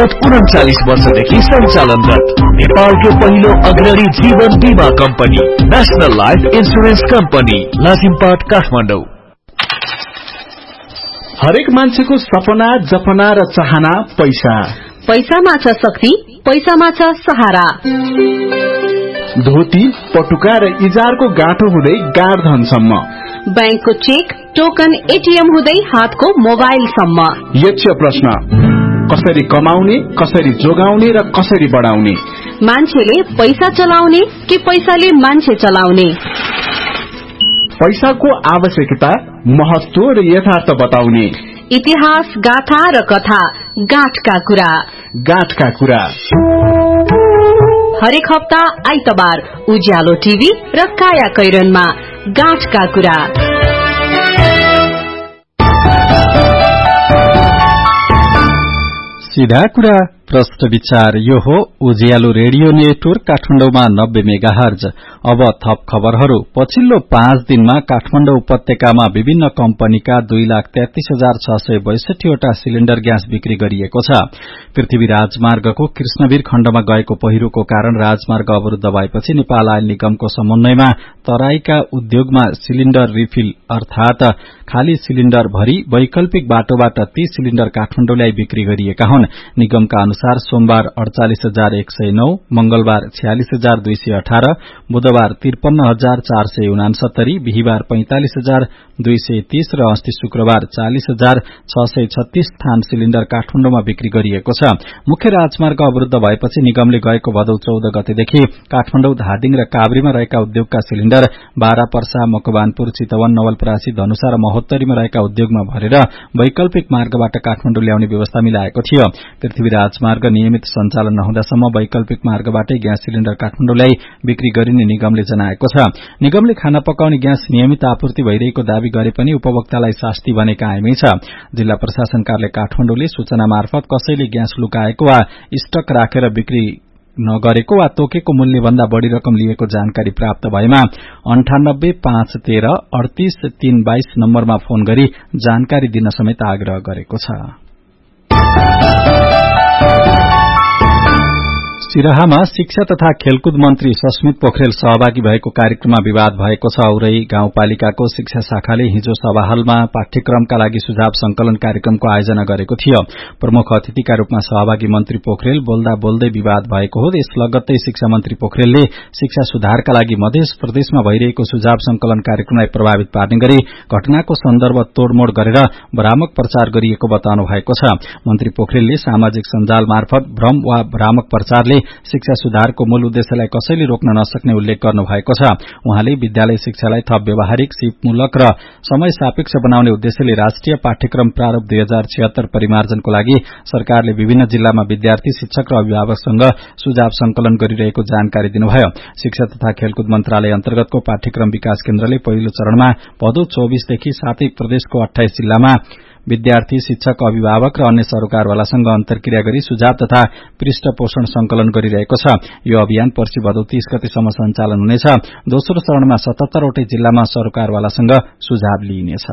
विगत 39 वर्षदेखि सञ्चालनरत नेपालको पहिलो अग्रणी जीवन बीमा company national life insurance company Lazimpat Kathmandu. हरेक मान्छेको सपना जपना र चाहना पैसा। पैसामा छ शक्ति, पैसामा छ सहारा। धोती पटुका र इजारको गाँठो हुँदै गाडधनसम्म, बैंकको चेक टोकन एटीएम हुँदै हातको मोबाइलसम्म। यक्ष प्रश्न, कसरी कमाउने, कसरी जोगाउने र कसरी बढाउने? मान्छेले पैसा चलाउने कि पैसाले मान्छे चलाउने? पैसाको आवश्यकता, महत्व र यथार्थ बताउने। इतिहास, गाथा र कथा, गाँठका कुरा। गाँठका कुरा हरेक हप्ता आइतबार उज्यालो टिभी र काया कैरनमा गाँठका कुरा। सीधा कुरा प्रश्न विचार। यो हो उज्यालो रेडियो नेटवर्क काठमाडौँमा 90 मेगाहर्ज। अब थप खबरहरू। पछिल्लो 5 दिनमा काठमाडौँ उपत्यकामा विभिन्न कम्पनीका 2,33,662 वटा सिलिण्डर ग्यास बिक्री गरिएको छ। पृथ्वी राजमार्गको कृष्णवीर खण्डमा गएको पहिरोको कारण राजमार्ग अवरूद्ध भएपछि नेपाल आयल निगमको समन्वयमा तराईका उद्योगमा सिलिण्डर रिफिल अर्थात खाली सिलिण्डर भरी वैकल्पिक बाटोबाट 30 सिलिण्डर काठमाडौँ ल्याई बिक्री गरिएका हुन्। निगमका अनुसार सोमबार 48,109, मंगलबार 46,218, बुधबार 53,469, बिहिबार 45,230 र अस्ति शुक्रबार 40,636 थान सिलिण्डर काठमाडौँमा बिक्री गरिएको छ। मुख्य राजमार्ग अवरूद्ध भएपछि निगमले गएको भदौ 14 गतेदेखि काठमाडौँ, धादिङ र काभ्रेमा रहेका उद्योगका सिलिण्डर बारा, पर्सा, मकवानपुर, चितवन, नवलपरासी, धनुषा र महोत्तरीमा रहेका उद्योगमा भरेर वैकल्पिक मार्गबाट काठमाडौँ ल्याउने व्यवस्था मिलाएको थियो। पृथ्वी राजमार्ग नियमित सञ्चालन नहुँदासम्म वैकल्पिक मार्गबाटै ग्यास सिलिण्डर काठमाडौँ ल्याई बिक्री गरिने निगमले जनाएको छ। निगमले खाना पकाउने ग्यास नियमित आपूर्ति भइरहेको दावी गरे पनि उपभोक्तालाई शास्ति भने कायमै छ। जिल्ला प्रशासन कार्यालय काठमाडौँले सूचना मार्फत कसैले ग्यास लुकाएको वा स्टक राखेर बिक्री नगरेको वा तोकेको मूल्यभन्दा बढ़ी रकम लिएको जानकारी प्राप्त भएमा 98 513 38 322 नम्बरमा फोन गरी जानकारी दिन समेत आग्रह गरेको छ। सिराहामा शिक्षा तथा खेलकुद मन्त्री सस्मित पोखरेल सहभागी भएको कार्यक्रममा विवाद भएको छ। औरै गाउँपालिकाको शिक्षा शाखाले हिजो सभाहलमा पाठ्यक्रमका लागि सुझाव संकलन कार्यक्रमको आयोजना गरेको थियो। प्रमुख अतिथिका रूपमा सहभागी मन्त्री पोखरेल बोल्दा बोल्दै विवाद भएको हो। यस लगत्तै शिक्षा मन्त्री पोखरेलले शिक्षा सुधारका लागि मध्य प्रदेशमा भइरहेको सुझाव संकलन कार्यक्रमलाई प्रभावित पार्ने गरी घटनाको सन्दर्भ तोड़मोड़ गरेर भ्रामक प्रचार गरिएको बताउनु भएको छ। मन्त्री पोखरेलले सामाजिक सञ्जाल मार्फत भ्रम वा भ्रामक प्रचारले शिक्षा सुधारको मूल उद्देश्यलाई कसैले रोक्न नसक्ने उल्लेख गर्नु भएको छ। उहाँले विद्यालय शिक्षालाई थप व्यावहारिक, सिपमूलक र समय सापेक्ष बनाउने उद्देश्यले राष्ट्रिय पाठ्यक्रम प्रारूप 2076 परिमार्जनको लागि सरकारले विभिन्न जिल्लामा विद्यार्थी, शिक्षक र अभिभावकसँग सुझाव संकलन गरिरहेको जानकारी दिनुभयो। शिक्षा तथा खेलकुद मन्त्रालय अन्तर्गतको पाठ्यक्रम विकास केन्द्रले पहिलो चरणमा भदौ 24 देखि सातै प्रदेशको 28 जिल्लामा विद्यार्थी, शिक्षक, अभिभावक र अन्य सरोकारवालासँग अन्तर्क्रिया गरी सुझाव तथा पृष्ठपोषण संकलन गरिरहेको छ। यो अभियान पर्सि भदौ 30 गतेसम्म सञ्चालन हुनेछ। दोस्रो चरणमा 77 वटै जिल्लामा सरोकारवालासँग सुझाव लिइनेछ।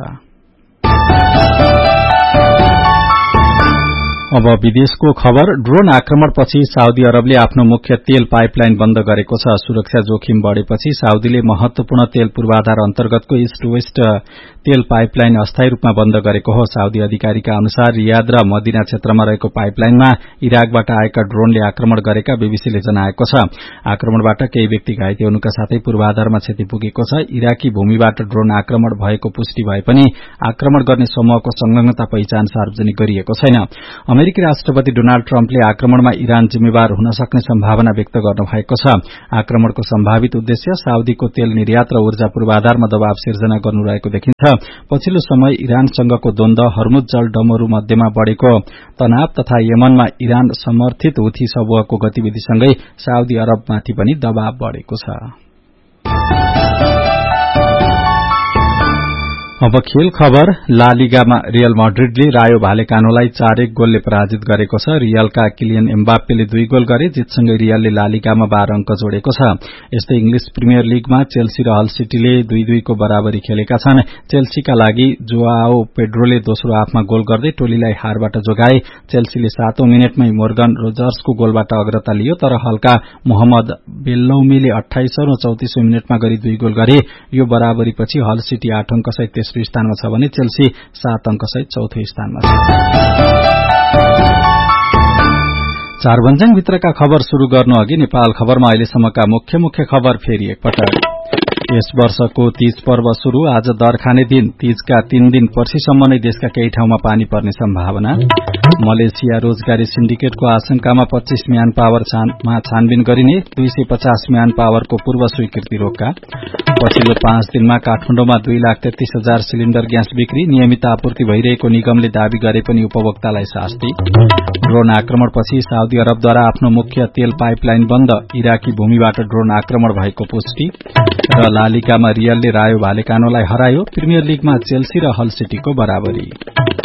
अब विदेशको खबर। ड्रोन आक्रमणपछि साउदी अरबले आफ्नो मुख्य तेल पाइपलाइन बन्द गरेको छ। सुरक्षा जोखिम बढ़ेपछि साउदीले महत्वपूर्ण तेल पूर्वाधार अन्तर्गतको ईस्ट वेस्ट तेल पाइपलाइन अस्थायी रूपमा बन्द गरेको हो। साउदी अधिकारीका अनुसार रियाद र मदीना क्षेत्रमा रहेको पाइपलाइनमा इराकबाट आएका ड्रोनले आक्रमण गरेका बीबीसीले जनाएको छ। आक्रमणबाट केही व्यक्ति घाइते हुनुका साथै पूर्वाधारमा क्षति पुगेको छ। इराकी भूमिबाट ड्रोन आक्रमण भएको पुष्टि भए पनि आक्रमण गर्ने समूहको संलग्नता पहिचान सार्वजनिक गरिएको छैन। अमेरिकी राष्ट्रपति डोनाल्ड ट्रम्पले आक्रमणमा इरान जिम्मेवार हुन सक्ने सम्भावना व्यक्त गर्नुभएको छ। आक्रमणको सम्भावित उद्देश्य साउदीको तेल निर्यात र ऊर्जा पूर्वाधारमा दबाव सिर्जना गर्नु रहेको देखिन्छ। पछिल्लो समय इरानसँगको द्वन्द्व, हर्मुज जल डमरू मध्यमा बढ़ेको तनाव तथा यमनमा इरान समर्थित हुथी समूहको गतिविधिसँगै साउदी अरबमाथि पनि दबाव बढ़ेको छ। अब खेल खबर। ला लिगामा रियल मैड्रिडले रायो भालेकानोलाई 4-1 गोलले पराजित गरेको छ। रियलका किलियन एम्बाप्पेले 2 गोल गरे। जितसँगै रियलले ला लिगामा 12 अंक जोडेको छ। यस्तै इंग्लिश प्रिमियर लीगमा चेल्सी र हल सिटीले 2-2 को बराबरी खेलेका छन्। चेल्सीका लागि जोआओ पेड्रोले दोस्रो हाफमा गोल गर्दै टोलीलाई हारबाट जोगाए। चेल्सीले 7औं मिनेटमै मोर्गन रोजर्सको गोलबाट अग्रता लियो, तर हल्का मोहम्मद बेल्लौमीले 28औं र 34औं मिनेटमा गरी 2 गोल गरे। यो बराबरीपछि हल सिटी 8 अंकसहित तेस्रो स्थानमा छ भने चेल्सी 7 अंकसहित चौथो स्थानमा छ। चारभन्ज्याङ भित्रका खबर शुरू गर्नु अघि नेपाल खबरमा अहिलेसम्मका मुख्य खबर फेरि एकपटक। यस वर्षको तीज पर्व शुरू आज दरखाने दिन। तीजका 3 दिन पर्सिसम्म नै देशका केही ठाउँमा पानी पर्ने सम्भावना। मलेसिया रोजगारी सिन्डिकेटको आशंकामा 25 म्यान पावरमा छानबिन गरिने। 250 म्यान पावरको पूर्व स्वीकृति रोक्का। पछिल्लो 5 दिनमा काठमाडौँमा 2,33,000 सिलिण्डर ग्यास बिक्री। नियमित आपूर्ति भइरहेको निगमले दावी गरे पनि उपभोक्तालाई शास्ति। ड्रोन आक्रमणपछि साउदी अरबद्वारा आफ्नो मुख्य तेल पाइपलाइन बन्द। इराकी भूमिबाट ड्रोन आक्रमण भएको पुष्टि। र ला लिगामा रियलले रायो भालेकानोलाई हरायो। प्रिमियर लीगमा चेल्सी र हल सिटीको बराबरी।